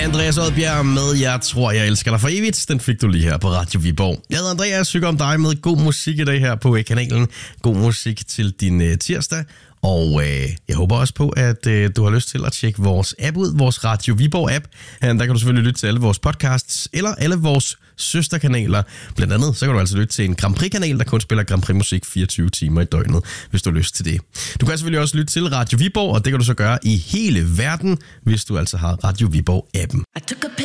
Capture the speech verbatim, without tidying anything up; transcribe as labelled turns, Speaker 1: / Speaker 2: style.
Speaker 1: Andreas Odbjerg med Jeg tror, jeg elsker dig for evigt. Den fik du lige her på Radio Viborg. Jeg hedder Andreas, synger om dig med god musik i dag her på kanalen. God musik til din uh, tirsdag. Og øh, jeg håber også på, at øh, du har lyst til at tjekke vores app ud, vores Radio Viborg app. Der kan du selvfølgelig lytte til alle vores podcasts, eller alle vores søsterkanaler. Blandt andet, så kan du altså lytte til en Grand Prix-kanal, der kun spiller Grand Prix-musik fireogtyve timer i døgnet, hvis du har lyst til det. Du kan selvfølgelig også lytte til Radio Viborg, og det kan du så gøre i hele verden, hvis du altså har Radio Viborg-appen.